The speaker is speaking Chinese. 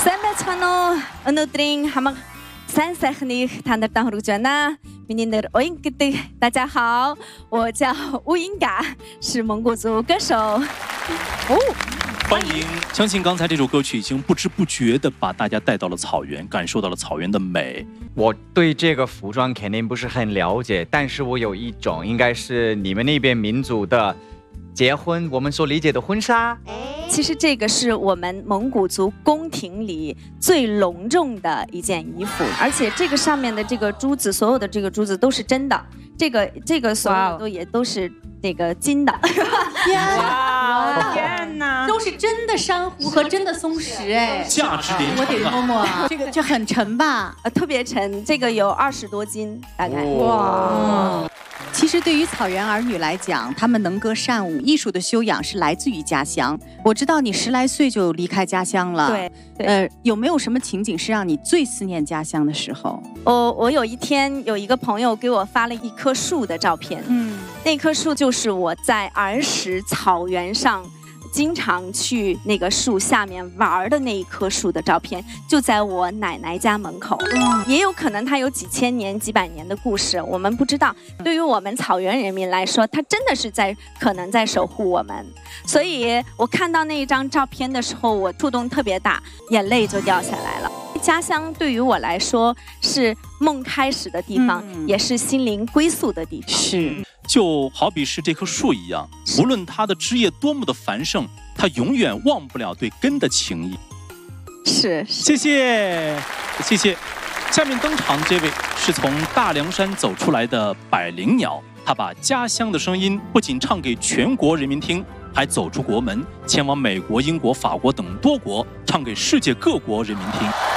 Samechano Anudring Hamak Sansachni Tandatang Rujana Mininer Oinkiti 大家好，我叫乌英嘎，是蒙古族歌手。 欢迎！相信刚才这首歌曲已经不知不觉地把大家带到了草原，感受到了草原的美。 我对这个服装肯定不是很了解，但是我有一种应该是你们那边民族的结婚，我们所理解的婚纱。 其实这个是我们蒙古族宫廷里最隆重的一件衣服，而且这个上面的这个珠子，所有的这个珠子都是真的，这个所有的也都是这个金的。 天哪，都是真的珊瑚和真的松石哎， 价值连城。 我得摸摸，这个就很沉吧？ 特别沉，这个有20多斤大概。 哇！其实对于草原儿女来讲，她们能歌善舞，艺术的修养是来自于家乡。我知道你10来岁就离开家乡了， 对， 有没有什么情景是让你最思念家乡的时候？ 我有一天有一个朋友给我发了一棵树的照片，那棵树就是我在儿时草原上经常去那个树下面玩的那一棵树的照片，就在我奶奶家门口。也有可能它有几千年、几百年的故事，我们不知道。对于我们草原人民来说，它真的是可能在守护我们。所以我看到那一张照片的时候，我触动特别大，眼泪就掉下来了。家乡对于我来说是梦开始的地方，也是心灵归宿的地方。 是。 就好比是这棵树一样，无论它的枝叶多么的繁盛，它永远忘不了对根的情谊。 是， 谢谢。下面登场的这位是从大凉山走出来的百灵鸟，他把家乡的声音不仅唱给全国人民听，还走出国门，前往美国、英国、法国等多国，唱给世界各国人民听。